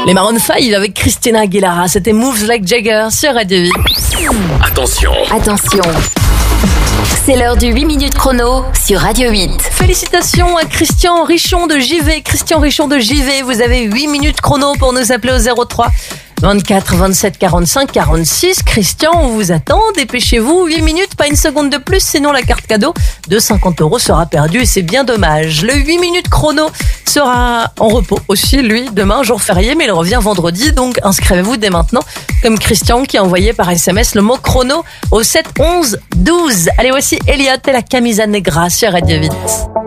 Les Maroon 5 avec Christina Aguilera, c'était Moves Like Jagger sur Radio 8. Attention. C'est l'heure du 8 minutes chrono sur Radio 8. Félicitations à Christian Richon de JV. Christian Richon de JV, vous avez 8 minutes chrono pour nous appeler au 03 24 27 45 46. Christian, on vous attend, dépêchez-vous, 8 minutes, pas une seconde de plus, sinon la carte cadeau de 50 € sera perdue et c'est bien dommage. Le 8 minutes chrono sera en repos aussi, lui, demain, jour férié, mais il revient vendredi, donc inscrivez-vous dès maintenant, comme Christian qui a envoyé par SMS le mot chrono au 7 11 12. Allez, voici Elliot et la camisa negra sur Radio 8.